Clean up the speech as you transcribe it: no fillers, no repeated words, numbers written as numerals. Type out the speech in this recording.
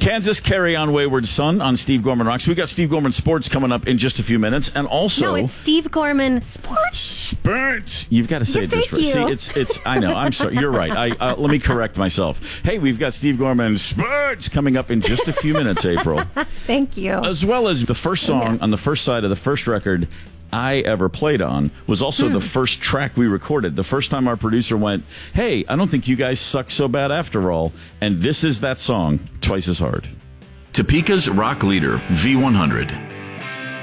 Kansas, Carry On Wayward Son on Steve Gorman Rocks. We got Steve Gorman Sports coming up in just a few minutes, and also No, it's Steve Gorman Sports. Sports. You've got to say it just right. you. See, it's. I know. I'm sorry. You're right. Let me correct myself. Hey, we've got Steve Gorman Sports coming up in just a few minutes, April. Thank you. As well as the first song on the first side of the first record I ever played on was also the first track we recorded. The first time our producer went, hey, I don't think you guys suck so bad after all. And this is that song, Twice as Hard. Topeka's rock leader, V100.